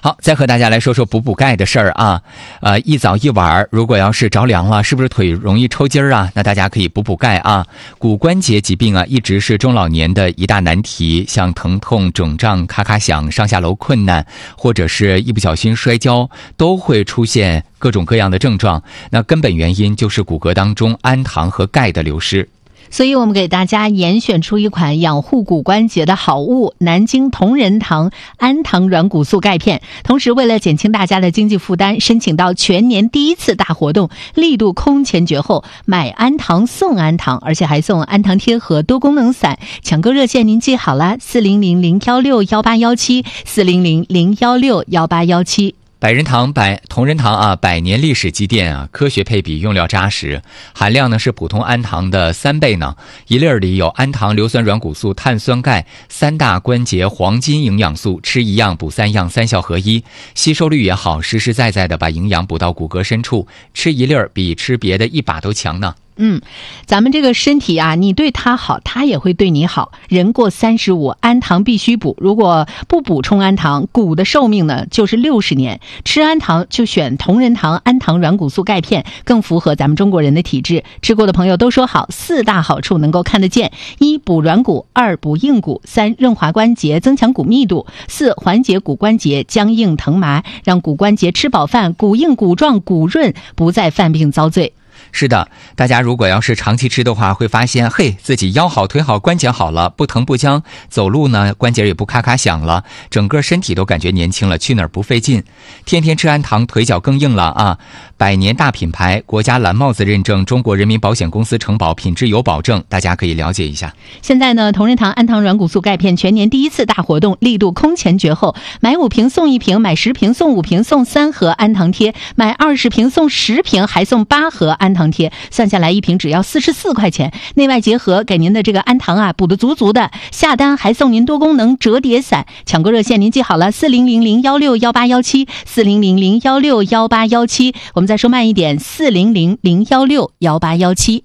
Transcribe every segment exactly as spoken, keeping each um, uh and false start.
好，再和大家来说说补补钙的事儿啊。呃，一早一晚，如果要是着凉了，是不是腿容易抽筋儿啊？那大家可以补补钙啊。骨关节疾病啊，一直是中老年的一大难题，像疼痛、肿胀、咔咔响、上下楼困难，或者是一不小心摔跤，都会出现各种各样的症状。那根本原因就是骨骼当中氨糖和钙的流失。 所以我们给大家严选出一款养护骨关节的好物——南京同仁堂氨糖软骨素钙片。同时，为了减轻大家的经济负担，申请到全年第一次大活动，力度空前绝后，买氨糖送氨糖，而且还送氨糖贴和多功能伞。抢购热线您记好了：四零零零幺六幺八幺七，四零零零幺六幺八幺七。 百仁堂百同仁堂啊，百年历史积淀啊，科学配比，用料扎实，含量呢是普通氨糖的三倍呢。一粒儿里有氨糖、硫酸软骨素、碳酸钙三大关节黄金营养素，吃一样补三样，三效合一，吸收率也好，实实在在的把营养补到骨骼深处，吃一粒儿比吃别的一把都强呢。 嗯，咱们这个身体啊，你对它好，它也会对你好。人过三十五，氨糖必须补，如果不补充氨糖，骨的寿命呢就是六十年。吃氨糖就选同仁堂氨糖软骨素钙片，更符合咱们中国人的体质。吃过的朋友都说好，四大好处能够看得见：一、补软骨；二、补硬骨；三、润滑关节，增强骨密度；四、缓解骨关节僵硬疼麻，让骨关节吃饱饭，骨硬骨壮骨润，不再犯病遭罪。 是的，大家如果要是长期吃的话，会发现嘿，自己腰好腿好关节好了，不疼不僵，走路呢关节也不咔咔响了，整个身体都感觉年轻了，去哪儿不费劲。天天吃氨糖，腿脚更硬了啊！百年大品牌，国家蓝帽子认证，中国人民保险公司承保，品质有保证，大家可以了解一下。 现在呢，同仁堂氨糖软骨素钙片全年第一次大活动，力度空前绝后，买五瓶送一瓶，买十瓶送五瓶，送三盒氨糖贴，买二十瓶送十瓶，还送八盒氨糖贴，算下来一瓶只要四十四块钱，内外结合，给您的这个氨糖啊补得足足的，下单还送您多功能折叠伞。抢购热线您记好了：四零零零幺六幺八幺七，四零零零幺六幺八幺七。我们再说慢一点：四零零零幺六幺八幺七。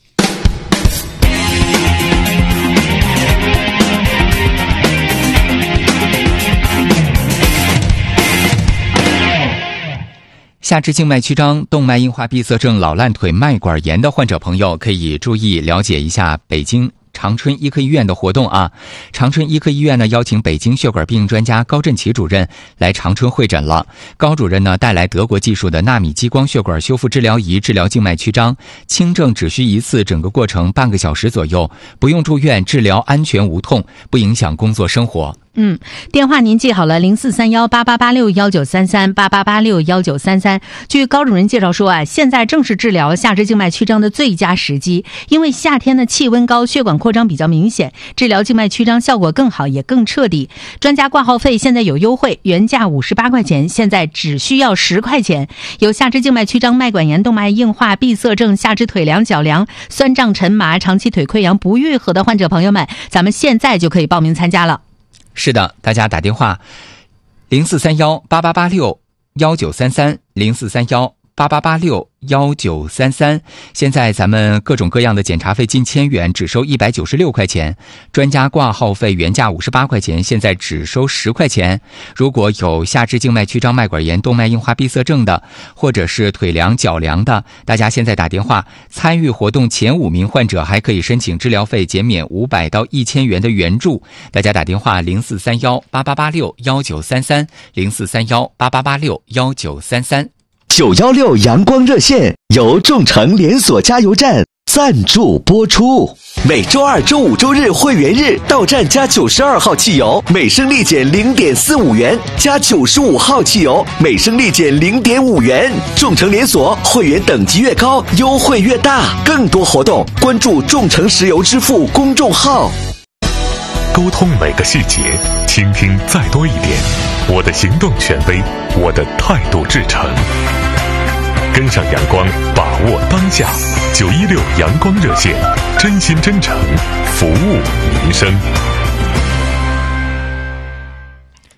下肢静脉曲张、动脉硬化闭塞症、老烂腿、脉管炎的患者朋友可以注意了解一下北京长春医科医院的活动啊。长春医科医院呢，邀请北京血管病专家高振奇主任来长春会诊了。高主任呢，带来德国技术的纳米激光血管修复治疗仪，治疗静脉曲张，轻症只需一次，整个过程半个小时左右，不用住院，治疗安全无痛，不影响工作生活。 嗯，电话您记好了：零四三幺八八八六幺九三三八八八六幺九三三。据高主任介绍说啊，现在正是治疗下肢静脉曲张的最佳时机，因为夏天的气温高，血管扩张比较明显，治疗静脉曲张效果更好，也更彻底。专家挂号费现在有优惠，原价五十八块钱，现在只需要十块钱。有下肢静脉曲张、脉管炎、动脉硬化、闭塞症、下肢腿凉、脚凉、酸胀沉麻、长期腿溃疡不愈合的患者朋友们，咱们现在就可以报名参加了。 是的，大家打电话零四三幺八八八六幺九三三，零四三幺八八八六幺九三三。现在咱们各种各样的检查费近千元，只收一百九十六块钱。专家挂号费原价五十八块钱，现在只收十块钱。如果有下肢静脉曲张、脉管炎、动脉硬化闭塞症的，或者是腿凉、脚凉的，大家现在打电话参与活动，前五名患者还可以申请治疗费减免五百到一千元的援助。大家打电话零四三幺八八八六幺九三三，零四三幺八八八六幺九三三。 九一六阳光热线由众诚连锁加油站赞助播出。每周二、周五、周日会员日到站加九十二号汽油，每升立减零点四五元；加九十五号汽油，每升立减零点五元。众诚连锁会员等级越高，优惠越大。更多活动，关注众诚石油支付公众号。 沟通每个细节，倾听再多一点。我的行动权威，我的态度至诚。跟上阳光，把握当下。九一六阳光热线，真心真诚，服务民生。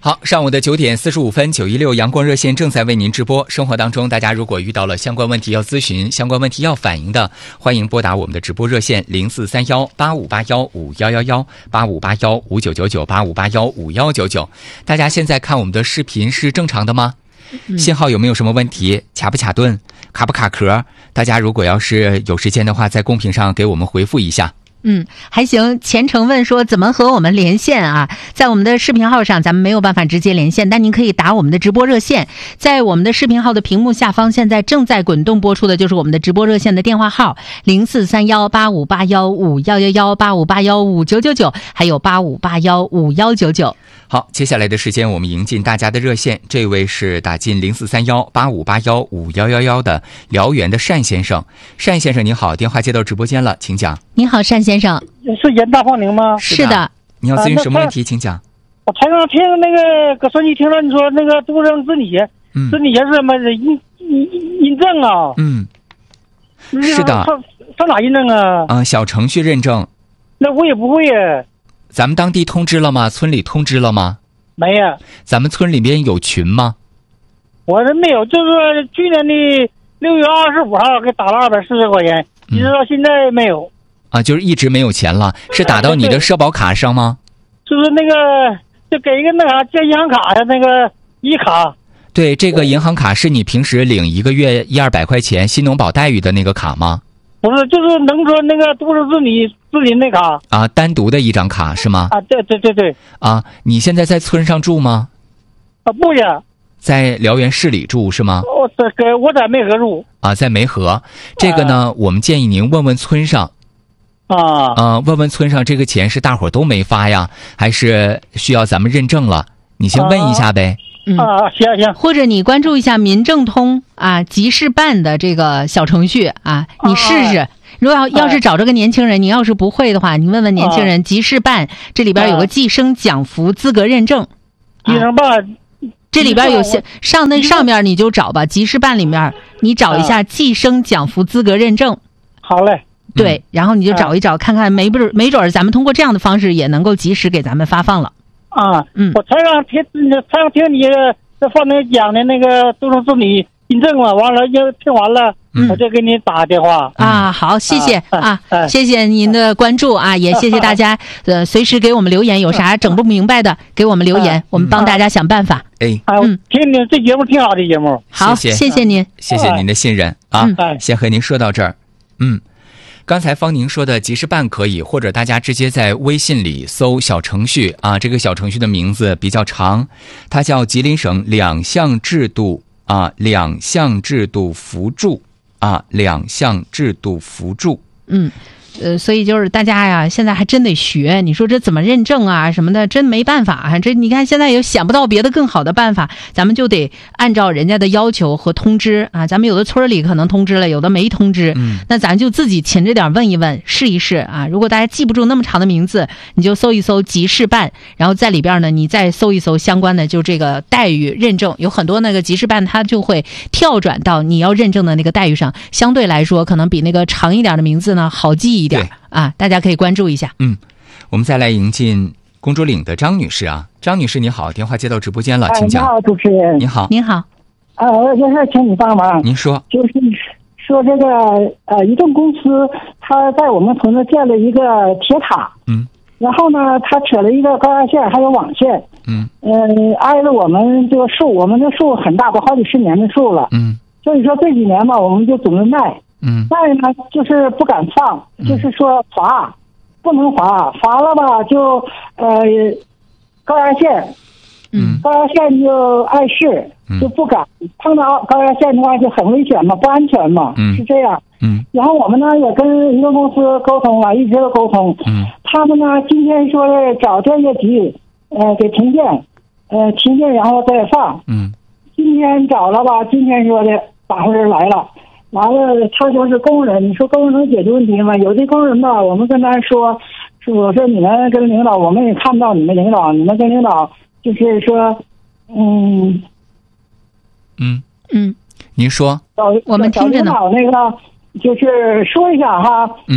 好，上午的九点四十五分，九一六阳光热线正在为您直播。生活当中，大家如果遇到了相关问题要咨询、相关问题要反映的，欢迎拨打我们的直播热线零四三幺八五八幺五幺幺幺八五八幺五九九九八五八幺五幺九九。大家现在看我们的视频是正常的吗？信号有没有什么问题？卡不卡顿？卡不卡壳？大家如果要是有时间的话，在公屏上给我们回复一下。 嗯，还行。虔诚问说怎么和我们连线啊？在我们的视频号上，咱们没有办法直接连线，但您可以打我们的直播热线，在我们的视频号的屏幕下方，现在正在滚动播出的就是我们的直播热线的电话号零四三幺八五八幺五幺幺幺八五八幺五九九九，还有八五八幺五幺九九。 好，接下来的时间我们迎进大家的热线，这位是打进零四三幺八五八幺五幺幺幺的辽源的单先生。单先生您好，电话接到直播间了，请讲。 您好，单先生。 是严大放宁吗？ 是的。 你要咨询什么问题，请讲。 我才刚听那个搁手机听了你说那个杜正子你， 嗯， 子你也是什么印印印证啊？ 嗯，是的。 上上哪印证啊？ 嗯、呃，小程序认证。 那我也不会耶。 咱们当地通知了吗？村里通知了吗？ 没呀。 咱们村里边有群吗？ 我这没有，就是去年的六月二十五号给打了二百四十块钱，一直到现在没有。 啊，就是一直没有钱了，是打到你的社保卡上吗？ 就是那个，就给一个那啥叫银行卡的那个一卡。 对，这个银行卡是你平时领一个月一二百块钱新农保待遇的那个卡吗？ 不是，就是农村那个都市治理治理那卡啊，单独的一张卡是吗？ 啊，对对对对。 啊，你现在在村上住吗？ 啊，不呀。 在辽源市里住是吗？ 我在给我在梅河住。 啊，在梅河，这个呢，啊、我们建议您问问村上。 啊啊，问问村上这个钱是大伙儿都没发呀，还是需要咱们认证了？你先问一下呗。 嗯啊，行行。 或者你关注一下民政通啊集市办的这个小程序啊，你试试。啊、如果要要是找这个年轻人，你要是不会的话，你问问年轻人，集市办这里边有个计生奖福资格认证。 计生办。 这里边有些上那上面你就找吧，集市办里面你找一下计生奖福资格认证。 好嘞。 对，然后你就找一找，看看没不没准咱们通过这样的方式也能够及时给咱们发放了。 啊， 嗯， 我才刚听，才刚听你这放那讲的那个都市治理印证了，完了又听完了，嗯、我就给你打电话。 啊，好，谢谢啊, 啊, 啊， 谢谢您的关注啊，也谢谢大家，呃，随时给我们留言，有啥整不明白的给我们留言，我们帮大家想办法。 哎， 嗯，听你这节目挺好的节目， 好， 谢谢， 谢谢您， 谢谢您的信任啊，先和您说到这儿，嗯。刚才方宁说的集市办可以，或者大家直接在微信里搜小程序啊，这个小程序的名字比较长，它叫吉林省两项制度啊，两项制度扶助啊，两项制度扶助。 嗯。呃，所以就是大家呀，现在还真得学。你说这怎么认证啊什么的，真没办法啊。这你看现在也想不到别的更好的办法，咱们就得按照人家的要求和通知啊。咱们有的村里可能通知了，有的没通知， 嗯， 那咱就自己勤着点问一问，试一试啊。如果大家记不住那么长的名字，你就搜一搜集市办，然后在里边呢，你再搜一搜相关的就这个待遇认证，有很多那个集市办它就会跳转到你要认证的那个待遇上，相对来说可能比那个长一点的名字呢好记一点。对啊，大家可以关注一下。 嗯，我们再来迎进公主岭的张女士啊，张女士你好，电话接到直播间了，请讲。 你好，主持人。 你好， 您好。 呃，我有事请你帮忙。 您说。 就是说这个呃，移动公司他在我们村子建了一个铁塔， 嗯， 然后呢，他扯了一个高压线，还有网线， 嗯， 呃，挨着我们这个树，我们这树很大，都好几十年的树了， 嗯， 所以说这几年吧，我们就总是卖。 嗯， 卖呢就是不敢放，就是说罚，不能罚，罚了吧就呃高压线， 嗯， 高压线就碍事，就不敢碰到高压线的话就很危险嘛，不安全嘛， 嗯， 是这样， 嗯， 然后我们呢也跟移动公司沟通了，一直都沟通， 嗯， 他们呢今天说的找电业局，呃给停电，呃停电然后再放， 嗯， 今天找了吧，今天说的打回人来了。完了，他说是工人，你说工人能解决问题吗？有的工人吧，我们跟他说，是我说你们跟领导，我们也看不到你们领导，你们跟领导就是说，嗯， 嗯嗯， 您说， 我们听着呢。 领导那个就是说一下哈， 嗯，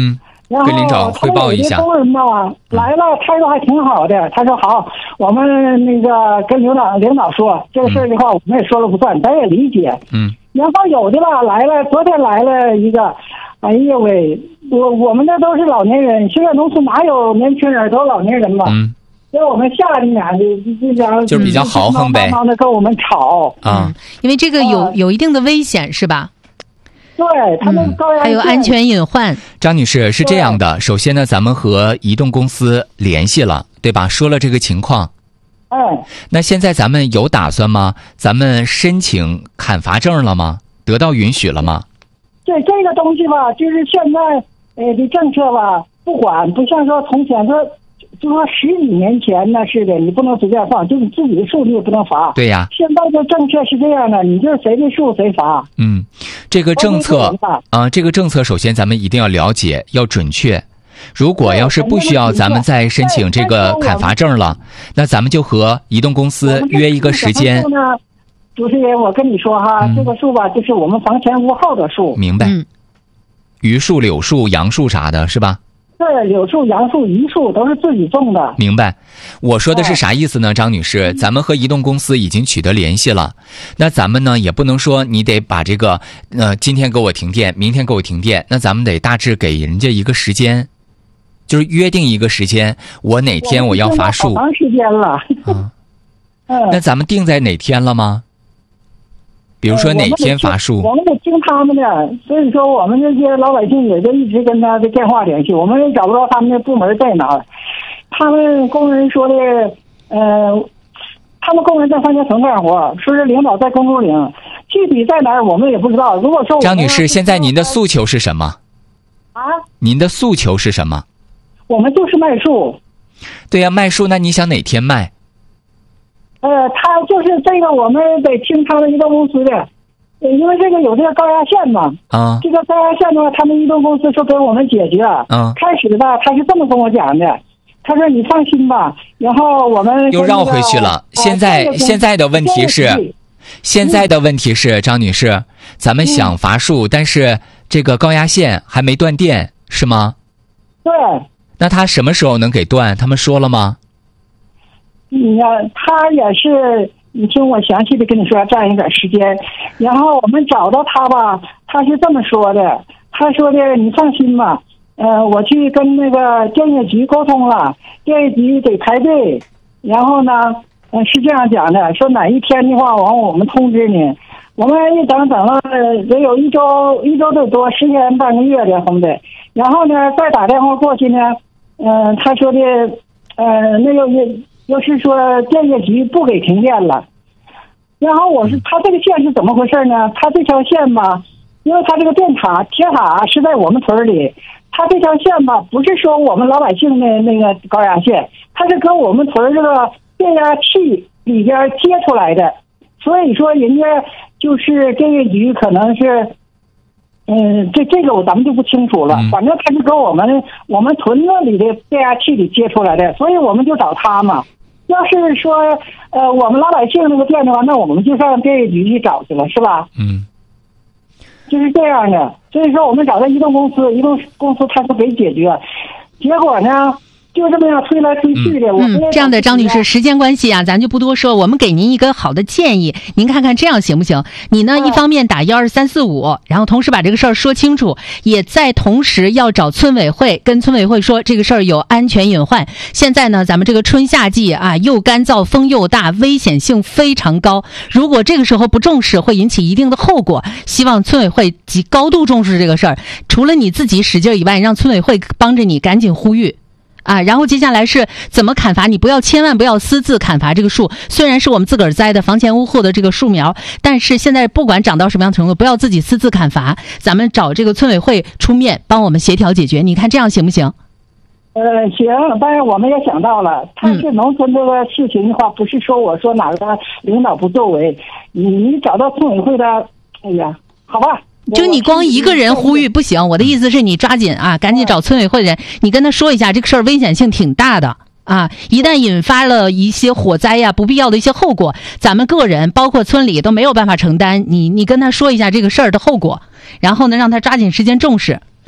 然后跟领导汇报一下。 他们有的工人吧来了，态度还挺好的。他说好，我们那个跟领导领导说这个事儿的话，我们也说了不算，咱也理解。 嗯。 然后有的吧来了，昨天来了一个，哎呀喂，我我们这都是老年人，现在农村哪有年轻人，都是老年人嘛。 嗯。 给我们吓的呀，就就讲就是比较豪横呗， 忙的跟我们吵啊， 因为这个有有一定的危险，是吧？ 对他们高压、 嗯、还有安全隐患。 张女士是这样的，首先呢，咱们和移动公司联系了，对吧？说了这个情况。 嗯。 那现在咱们有打算吗？咱们申请砍伐证了吗？得到允许了吗？ 对这个东西吧，就是现在呃的政策吧，不管，不像说从前说。就说十几年前呢是的，你不能随便放，就你自己的树你也不能罚。 对呀。 现在的政策是这样的，你就是谁的树谁罚。 嗯，这个政策啊、呃，这个政策首先咱们一定要了解，要准确。如果要是不需要咱们再申请这个砍伐证了，那咱们就和移动公司约一个时间。 主持人，我跟你说哈、嗯，这个树吧，就是我们房前屋后的树。 明白。嗯、榆树、柳树、杨树啥的，是吧？ 对，柳树、杨树、榆树都是自己种的。 明白。我说的是啥意思呢，张女士？咱们和移动公司已经取得联系了，那咱们呢也不能说你得把这个，呃，今天给我停电，明天给我停电，那咱们得大致给人家一个时间，就是约定一个时间，我哪天我要伐树。 好长时间了。 啊。嗯。那咱们定在哪天了吗？比如说哪天伐树、 呃、我们得听他们的，所以说我们这些老百姓也就一直跟他的电话联系，我们也找不到他们的部门在哪儿。他们工人说的，呃，他们工人在房间层干活，说是领导在公主岭，具体在哪儿我们也不知道。如果说张女士，现在您的诉求是什么？ 啊？ 您的诉求是什么？ 我们就是卖树。 对呀、啊，卖树，那你想哪天卖？ 呃，他就是这个，我们得听他们移动公司的，因为这个有这个高压线嘛。 啊。 这个高压线的话，他们移动公司说给我们解决。 嗯。 开始吧，他是这么跟我讲的，他说你放心吧，然后我们又绕回去了。 呃、 现在、呃、现在的问题是，现在的问题是，张女士，咱们想伐树、嗯，但是这个高压线还没断电，是吗？ 对。 那他什么时候能给断？他们说了吗？ 你呀，他也是，你听我详细的跟你说，占一点时间。然后我们找到他吧，他是这么说的，他说的你放心吧，呃，我去跟那个电业局沟通了，电业局得排队。然后呢，呃，是这样讲的，说哪一天的话，完我们通知你。我们一等等了得有一周，一周得多，十天半个月的红的。然后呢，再打电话过去呢，嗯、呃，他说的，呃，那个也。就是说电业局不给停电了，然后我是他这个线是怎么回事呢？他这条线吧，因为他这个电塔铁塔是在我们村里，他这条线吧不是说我们老百姓的那个高压线，它是跟我们村这个变压器里边接出来的，所以说人家就是电业局可能是。嗯，这这个我咱们就不清楚了。嗯、反正他是跟我们我们屯子里的变压器里接出来的，所以我们就找他嘛。要是说呃我们老百姓那个电的话，那我们就上电业局去找去了，是吧？ 嗯， 就是这样的。所以说我们找到移动公司，移动公司他就给解决，结果呢？就这么样推来推去的， 嗯、 我们、 嗯、这样的张女士，时间关系啊，咱就不多说。我们给您一个好的建议，您看看这样行不行？你呢，一方面打幺二三四五，然后同时把这个事儿说清楚，也在同时要找村委会，跟村委会说这个事儿有安全隐患。现在呢，咱们这个春夏季啊，又干燥，风又大，危险性非常高。如果这个时候不重视，会引起一定的后果。希望村委会极高度重视这个事儿，除了你自己使劲以外，让村委会帮着你赶紧呼吁。啊，然后接下来是怎么砍伐？你不要千万不要私自砍伐这个树，虽然是我们自个儿栽的房前屋后的这个树苗，但是现在不管长到什么样程度，不要自己私自砍伐，咱们找这个村委会出面帮我们协调解决。你看这样行不行？ 呃，行，当然我们也想到了，但是农村这个事情的话，不是说我说哪个领导不作为，你你找到村委会的，哎呀，好吧。 就你光一个人呼吁不行，我的意思是你抓紧啊，赶紧找村委会人，你跟他说一下这个事儿危险性挺大的啊，一旦引发了一些火灾呀、不必要的一些后果，咱们个人包括村里都没有办法承担。你你跟他说一下这个事儿的后果，然后呢让他抓紧时间重视。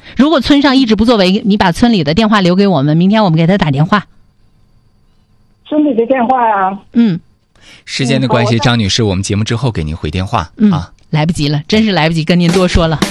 如果村上一直不作为，你把村里的电话留给我们，明天我们给他打电话。 村里的电话呀？ 嗯。 时间的关系，张女士，我们节目之后给您回电话。 嗯、 啊， 来不及了，真是来不及跟您多说了。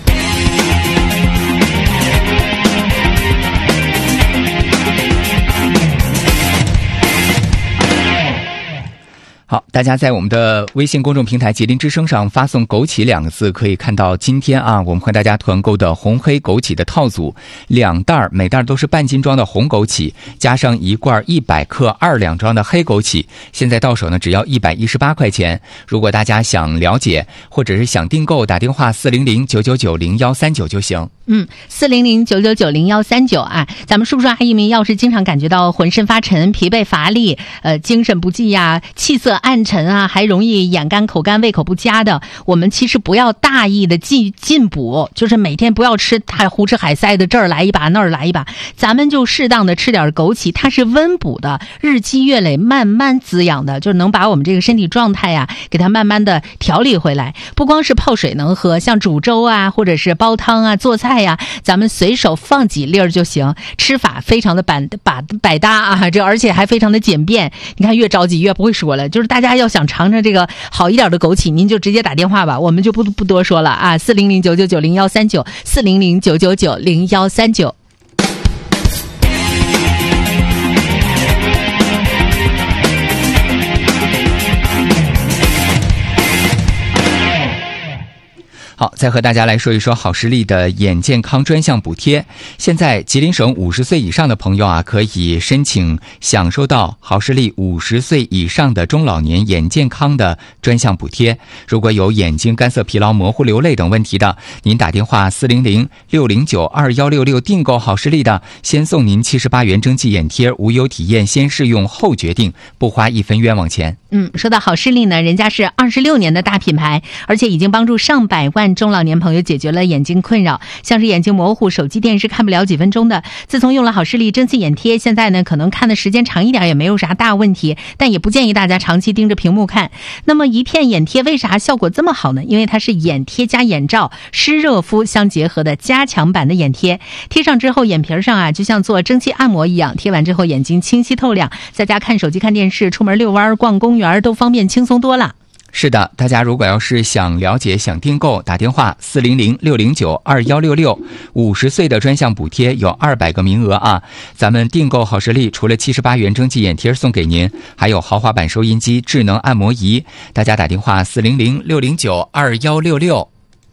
好，大家在我们的微信公众平台吉林之声上发送枸杞两个字，可以看到今天啊我们和大家团购的红黑枸杞的套组，两袋，每袋都是半斤装的红枸杞，加上一罐一百克二两装的黑枸杞，现在到手呢只要一百一十八块钱。如果大家想了解或者是想订购，打电话四零零九九九零幺三九就行。 嗯，四零零九九九零幺三九啊，咱们叔叔阿姨们要是经常感觉到浑身发沉、疲惫乏力、呃精神不济呀、气色暗沉啊，还容易眼干、口干、胃口不佳的，我们其实不要大意的进进补，就是每天不要吃太胡吃海塞的，这儿来一把那儿来一把，咱们就适当的吃点枸杞，它是温补的，日积月累慢慢滋养的，就是能把我们这个身体状态呀、啊，给它慢慢的调理回来。不光是泡水能喝，像煮粥啊，或者是煲汤啊、做菜呀、啊，咱们随手放几粒儿就行，吃法非常的百百百搭啊，这而且还非常的简便。你看越着急越不会说了，就是大家要想尝尝这个好一点的枸杞，您就直接打电话吧，我们就不不多说了啊，四零零九九九零幺三九，四零零九九九零幺三九。 好，再和大家来说一说好视力的眼健康专项补贴。现在吉林省五十岁以上的朋友啊，可以申请享受到好视力五十岁以上的中老年眼健康的专项补贴。如果有眼睛干涩、疲劳、模糊、流泪等问题的，您打电话四零零六零九二幺六六订购好视力的，先送您七十八元蒸汽眼贴，无忧体验，先试用后决定，不花一分冤枉钱。 嗯，说到好视力呢，人家是二十六年的大品牌，而且已经帮助上百万中老年朋友解决了眼睛困扰，像是眼睛模糊、手机电视看不了几分钟的，自从用了好视力蒸汽眼贴，现在呢可能看的时间长一点也没有啥大问题，但也不建议大家长期盯着屏幕看。那么一片眼贴为啥效果这么好呢？因为它是眼贴加眼罩、湿热敷相结合的加强版的眼贴，贴上之后眼皮上啊就像做蒸汽按摩一样，贴完之后眼睛清晰透亮，在家看手机、看电视、出门遛弯、逛公园都方便轻松多了。 是的，大家如果要是想了解、想订购，打电话四零零六零九二幺六六，五十岁的专项补贴有二百个名额啊！咱们订购好视力，除了七十八元蒸汽眼贴送给您，还有豪华版收音机、智能按摩仪。大家打电话四零零六零九二幺六六。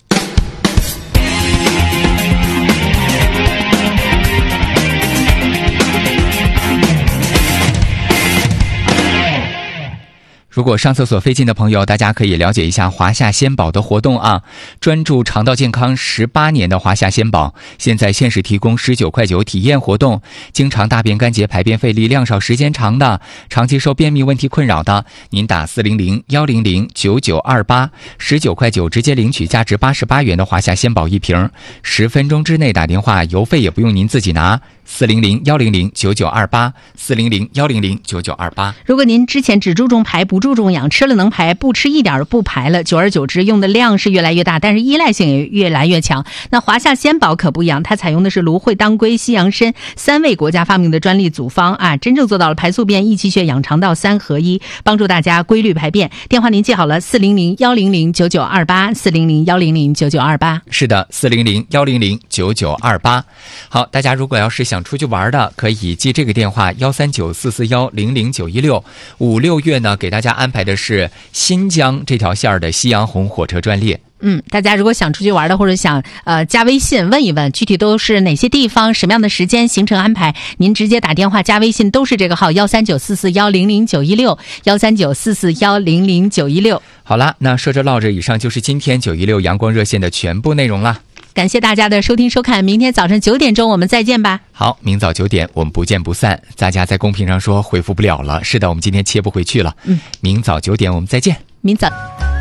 如果上厕所费劲的朋友，大家可以了解一下华夏鲜宝的活动啊！专注肠道健康十八年的华夏鲜宝，现在限时提供十九块九体验活动。经常大便干结、排便费力、量少时间长的，长期受便秘问题困扰的，您打四零零幺零零九九二八，十九块九直接领取价值八十八元的华夏鲜宝一瓶。十分钟之内打电话，邮费也不用您自己拿。四零零幺零零九九二八，四零零幺零零九九二八。 如果您之前只注重排不注重养，吃了能排，不吃一点不排了，久而久之用的量是越来越大，但是依赖性也越来越强。那华夏鲜宝可不一样，它采用的是芦荟、当归、西洋参三位国家发明的专利组方啊，真正做到了排宿便、益气血、养肠道三合一，帮助大家规律排便。电话您记好了，四零零幺零零九九二八，四零零幺零零九九二八。 是的，四零零幺零零九九二八。好，大家如果要是想出去玩的，可以记这个电话幺三九四四幺零零九一六。五六月呢，给大家安排的是新疆这条线的夕阳红火车专列。 嗯，大家如果想出去玩的，或者想呃加微信问一问具体都是哪些地方、什么样的时间、行程安排，您直接打电话加微信都是这个号幺三九四四幺零零九一六，幺三九四四幺零零九一六。 好了，那说着唠着，以上就是今天九一六阳光热线的全部内容了。 感谢大家的收听收看，明天早上九点钟我们再见吧。 好，明早九点我们不见不散。大家在公屏上说回复不了了，是的，我们今天切不回去了。嗯，明早九点我们再见。 明早。